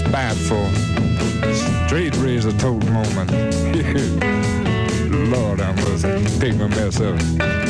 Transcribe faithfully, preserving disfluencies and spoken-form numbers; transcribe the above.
spiteful, straight razor tote moment. Lord, I must take my mess up.